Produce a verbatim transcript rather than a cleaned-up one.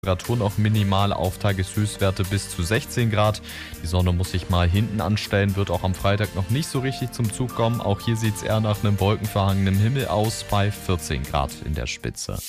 Temperaturen auch minimal auf Tageshöchstwerte bis zu sechzehn Grad. Die Sonne muss sich mal hinten anstellen, wird auch am Freitag noch nicht so richtig zum Zug kommen. Auch hier sieht es eher nach einem wolkenverhangenen Himmel aus bei vierzehn Grad in der Spitze.